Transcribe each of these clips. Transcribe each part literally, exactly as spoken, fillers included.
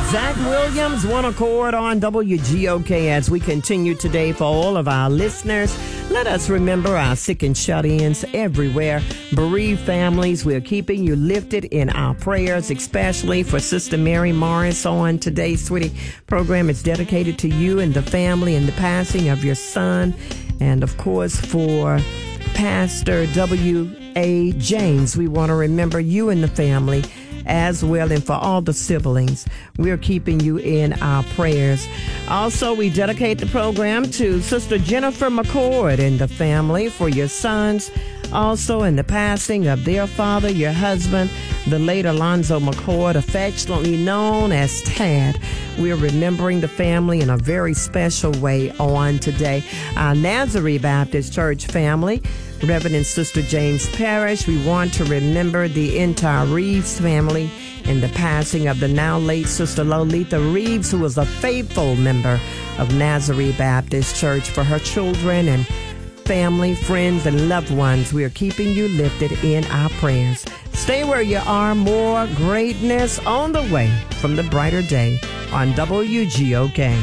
Zach Williams, One Accord on W G O K. As we continue today for all of our listeners, let us remember our sick and shut-ins everywhere. Bereaved families, we're keeping you lifted in our prayers, especially for Sister Mary Morris on today's Sweetie program. It's dedicated to you and the family and the passing of your son. And, of course, for Pastor W A. James, we want to remember you and the family as well, and for all the siblings, we're keeping you in our prayers. Also, we dedicate the program to Sister Jennifer McCord and the family for your sons, also in the passing of their father, your husband, the late Alonzo McCord, affectionately known as Tad. We're remembering the family in a very special way on today. Our Nazarene Baptist Church family, Reverend Sister James Parrish, we want to remember the entire Reeves family in the passing of the now late Sister Lolita Reeves, who was a faithful member of Nazarene Baptist Church. For her children and family, friends, and loved ones, we are keeping you lifted in our prayers. Stay where you are. More greatness on the way from the brighter day on W G O K.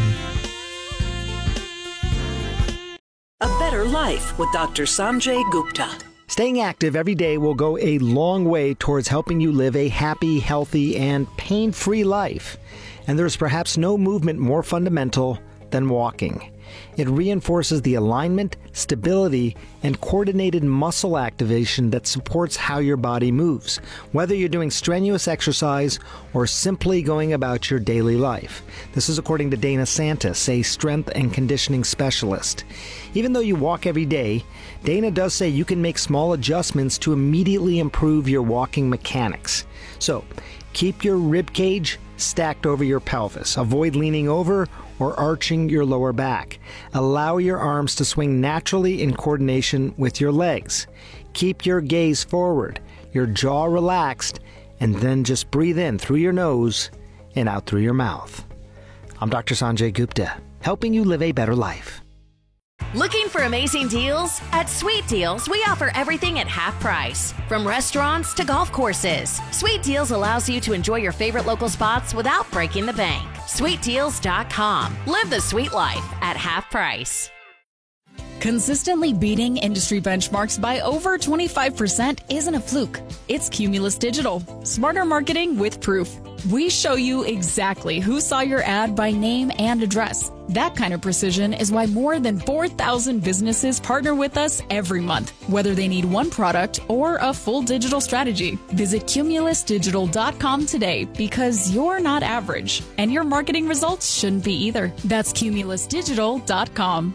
A Better Life with Doctor Sanjay Gupta. Staying active every day will go a long way towards helping you live a happy, healthy, and pain-free life. And there's perhaps no movement more fundamental than walking. It reinforces the alignment, stability, and coordinated muscle activation that supports how your body moves, whether you're doing strenuous exercise or simply going about your daily life. This is according to Dana Santis, a strength and conditioning specialist. Even though you walk every day, Dana does say you can make small adjustments to immediately improve your walking mechanics. So, keep your rib cage stacked over your pelvis. Avoid leaning over or arching your lower back. Allow your arms to swing naturally in coordination with your legs. Keep your gaze forward, your jaw relaxed, and then just breathe in through your nose and out through your mouth. I'm Doctor Sanjay Gupta, helping you live a better life. Looking for amazing deals? At Sweet Deals, we offer everything at half price. From restaurants to golf courses, Sweet Deals allows you to enjoy your favorite local spots without breaking the bank. sweet deals dot com. Live the sweet life at half price. Consistently beating industry benchmarks by over twenty-five percent isn't a fluke. It's Cumulus Digital. Smarter marketing with proof. We show you exactly who saw your ad by name and address. That kind of precision is why more than four thousand businesses partner with us every month, whether they need one product or a full digital strategy. Visit cumulus digital dot com today, because you're not average, and your marketing results shouldn't be either. That's cumulus digital dot com.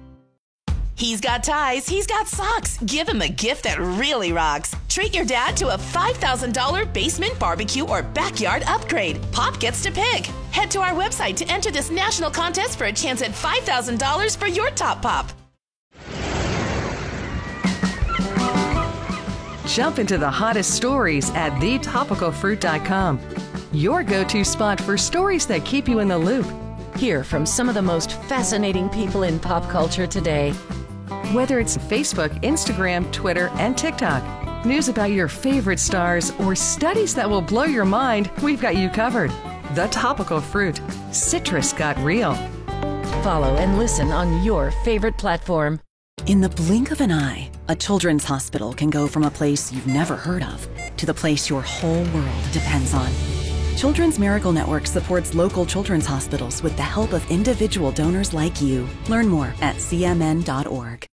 He's got ties, he's got socks. Give him a gift that really rocks. Treat your dad to a five thousand dollars basement barbecue or backyard upgrade. Pop gets to pick. Head to our website to enter this national contest for a chance at five thousand dollars for your top pop. Jump into the hottest stories at the topical fruit dot com. Your go-to spot for stories that keep you in the loop. Hear from some of the most fascinating people in pop culture today. Whether it's Facebook, Instagram, Twitter, and TikTok, news about your favorite stars, or studies that will blow your mind, we've got you covered. The Topical Fruit. Citrus got real. Follow and listen on your favorite platform. In the blink of an eye, a children's hospital can go from a place you've never heard of to the place your whole world depends on. Children's Miracle Network supports local children's hospitals with the help of individual donors like you. Learn more at c m n dot org.